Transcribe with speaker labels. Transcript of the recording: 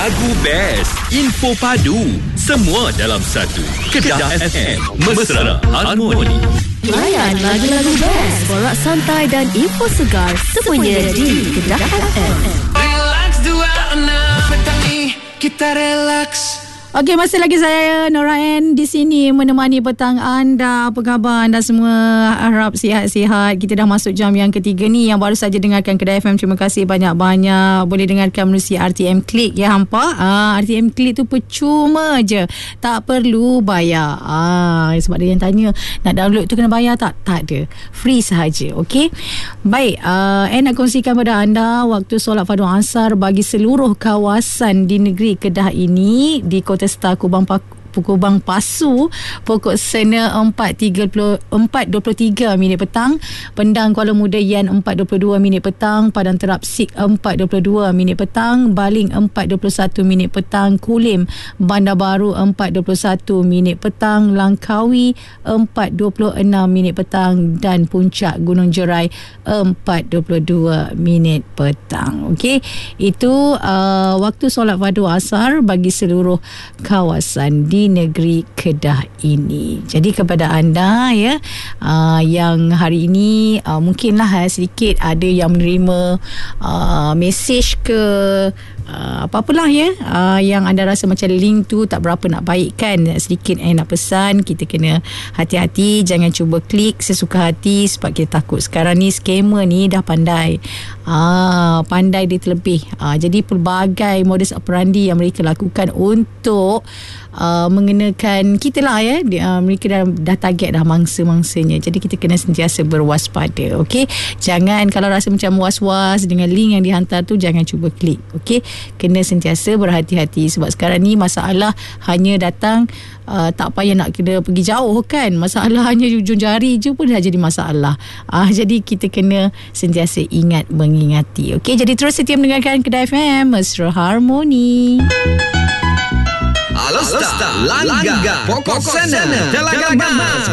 Speaker 1: Lagu best, info padu, semua dalam satu. Kedah FM, mesra harmoni.
Speaker 2: Layan lagu-lagu best, borak santai dan info segar semuanya di Kedah FM.
Speaker 3: Relax dua petang ni kita relax.
Speaker 2: Okey, masih lagi saya Nora N di sini menemani petang anda. Apa khabar anda semua? Harap sihat-sihat. Kita dah masuk jam yang ketiga ni. Yang baru saja dengarkan Kedah FM, terima kasih banyak-banyak. Boleh dengarkan melalui RTM Klik ya hampa. RTM Klik tu percuma je, tak perlu bayar. Sebab ada yang tanya nak download tu kena bayar tak? Tak ada, free sahaja. Okey, baik. Nak kongsikan pada anda waktu solat fardu asar bagi seluruh kawasan di negeri Kedah ini di Kota Star Kubang Pasu pukul sena 4.23 minit petang, Pendang Kuala Muda Yan 4.22 minit petang, Padang Terap Sik 4.22 minit petang, Baling 4.21 minit petang, Kulim Bandar Baru 4.21 minit petang, Langkawi 4.26 minit petang dan Puncak Gunung Jerai 4.22 minit petang. Okey, itu waktu solat fardu asar bagi seluruh kawasan di negeri Kedah ini. Jadi kepada anda ya, yang hari ini mungkinlah sedikit ada yang menerima mesej ke apa-apalah ya, yang anda rasa macam link tu tak berapa nak baikkan, sedikit nak pesan, kita kena hati-hati, jangan cuba klik sesuka hati sebab kita takut sekarang ni scammer ni dah pandai dia terlebih. Jadi pelbagai modus operandi yang mereka lakukan untuk mengenakan kita lah ya, mereka dah target dah mangsa-mangsanya. Jadi kita kena sentiasa berwaspada. Okey, jangan kalau rasa macam was-was dengan link yang dihantar tu, jangan cuba klik. Okey, kena sentiasa berhati-hati sebab sekarang ni masalah hanya datang, tak payah nak kena pergi jauh kan, masalah hanya ujung jari je pun dah jadi masalah. Jadi kita kena sentiasa ingat mengingati. Okey, jadi terus setia mendengarkan Kedah FM, mesra harmoni.
Speaker 1: Alasta, Langga, Pokok Sana, Telaga Mas,